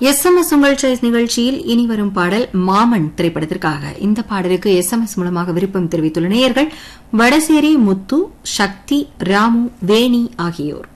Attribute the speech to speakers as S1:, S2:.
S1: SMS உங்கள் choice நிகழ்ச்சியில் இனி வரும் பாடல் மாமன் திரைப்படத்திற்காக. இந்த பாடலுக்கு SMS மூலமாக விருப்பம் தெரிவித்துள்ள நேயர்கள் வடசேரி முத்து, சக்தி, ராமு, வேணி ஆகியோர்.